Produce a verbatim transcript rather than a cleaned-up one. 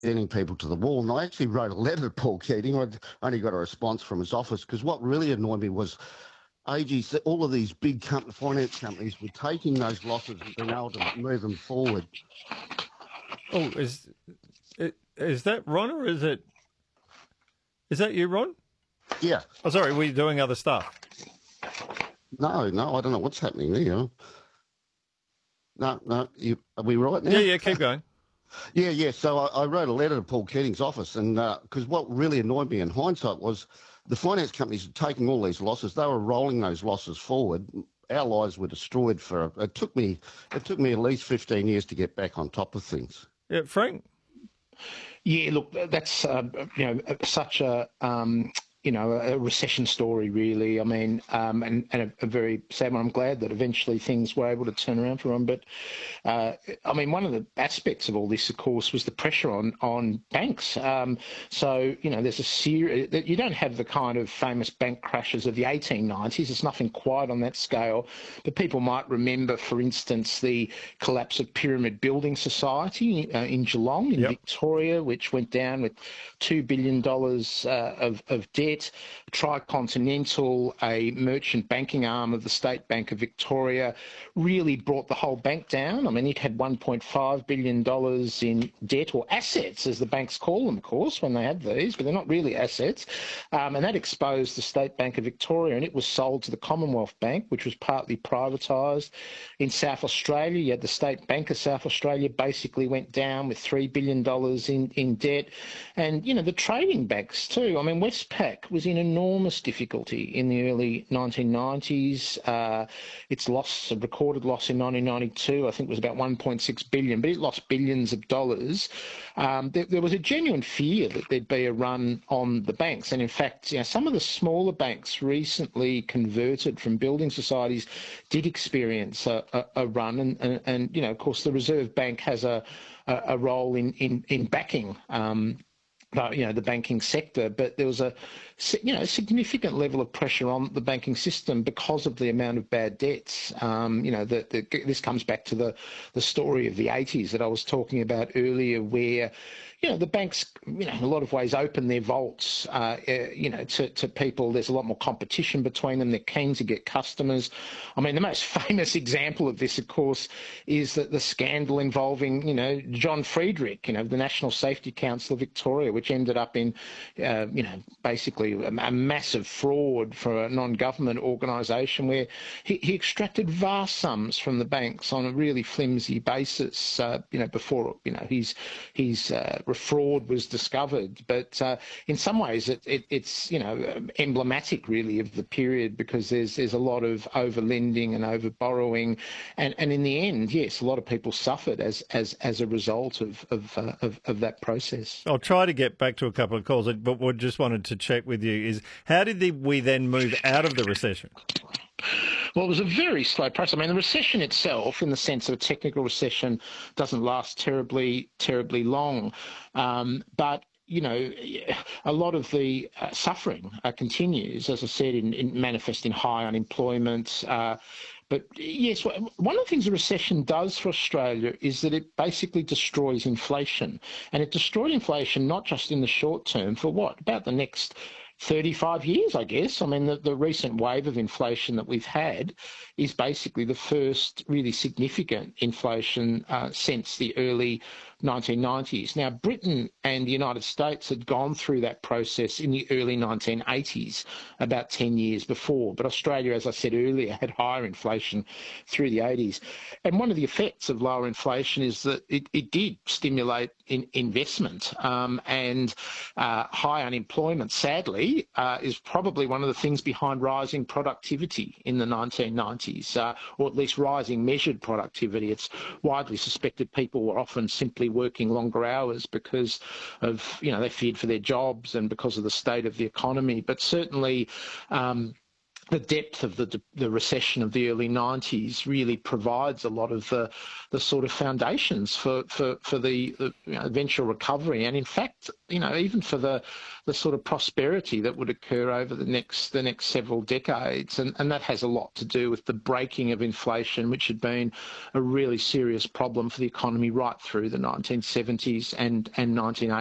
sending people to the wall. And I actually wrote a letter to Paul Keating. I only got a response from his office because what really annoyed me was A G, all of these big company, finance companies were taking those losses and being able to move them forward. Oh, is is that Ron or is it? Is that you, Ron? Yeah. Oh, sorry, were you doing other stuff? No, no, I don't know what's happening there. No, no, you, are we right now? Yeah, yeah, keep going. yeah, yeah. So I, I wrote a letter to Paul Keating's office, and because uh, what really annoyed me in hindsight was the finance companies were taking all these losses. They were rolling those losses forward. Our lives were destroyed for. It took me. It took me at least fifteen years to get back on top of things. Yeah, Frank. Yeah, look, that's uh, you know such a um, you know a recession story, really. I mean, um, and, and a, a very sad one. I'm glad that eventually things were able to turn around for them. But uh, I mean, one of the aspects of all this, of course, was the pressure on on banks. Um, so you know, there's a series that you don't have the kind of famous bank crashes of the eighteen nineties. It's nothing quite on that scale. But people might remember, for instance, the collapse of Pyramid Building Society uh, in Geelong, in yep. Victoria, which went down with two billion dollars uh, of, of debt. Tricontinental, a merchant banking arm of the State Bank of Victoria, really brought the whole bank down. I mean, it had one point five billion dollars in debt, or assets, as the banks call them, of course, when they have these, but they're not really assets. Um, and that exposed the State Bank of Victoria, and it was sold to the Commonwealth Bank, which was partly privatised. In South Australia, you had the State Bank of South Australia basically went down with three billion dollars in, in debt. And, you know, the trading banks too. I mean, Westpac was in enormous difficulty in the early nineteen nineties. Uh, its loss, a recorded loss in nineteen ninety-two, I think was about one point six billion dollars, but it lost billions of dollars. Um, there, there was a genuine fear that there'd be a run on the banks. And in fact, you know, some of the smaller banks recently converted from building societies did experience a, a, a run. And, and, and, you know, of course, the Reserve Bank has a, a, a role in, in, in backing um, Uh, you know, the banking sector, but there was a, you know, significant level of pressure on the banking system because of the amount of bad debts. Um, you know, the, the, this comes back to the, the story of the eighties that I was talking about earlier, where, you know, the banks, you know, in a lot of ways open their vaults, uh, uh, you know, to, to people. There's a lot more competition between them. They're keen to get customers. I mean, the most famous example of this, of course, is that the scandal involving, you know, John Friedrich, you know, the National Safety Council of Victoria, which ended up in, uh, you know, basically a, a massive fraud for a non-government organisation where he, he extracted vast sums from the banks on a really flimsy basis, uh, you know, before, you know, his, his uh, fraud was discovered. But uh, in some ways it, it, it's, you know, emblematic really of the period, because there's there's a lot of over-lending and over-borrowing. And, and in the end, yes, a lot of people suffered as as, as a result of, of, uh, of, of that process. I'll try to get back to a couple of calls, but what I just wanted to check with you is how did the, we then move out of the recession? Well, it was a very slow process. I mean, the recession itself, in the sense of a technical recession, doesn't last terribly, terribly long. Um, but you know, a lot of the uh, suffering uh, continues, as I said, in, in manifesting high unemployment. Uh, but yes, one of the things a recession does for Australia is that it basically destroys inflation. And it destroyed inflation not just in the short term, for what, about the next thirty-five years, I guess. I mean, the, the recent wave of inflation that we've had is basically the first really significant inflation uh, since the early nineteen nineties. Now, Britain and the United States had gone through that process in the early nineteen eighties, about ten years before. But Australia, as I said earlier, had higher inflation through the eighties. And one of the effects of lower inflation is that it, it did stimulate in investment, um, and uh, high unemployment, sadly, uh, is probably one of the things behind rising productivity in the nineteen nineties, uh, or at least rising measured productivity. It's widely suspected people were often simply working longer hours because of, you know, they feared for their jobs and because of the state of the economy. But certainly, um, the depth of the the recession of the early nineties really provides a lot of the the sort of foundations for for for the, the you know, eventual recovery, and in fact, you know, even for the the sort of prosperity that would occur over the next the next several decades, and and that has a lot to do with the breaking of inflation, which had been a really serious problem for the economy right through the nineteen seventies and and nineteen eighties.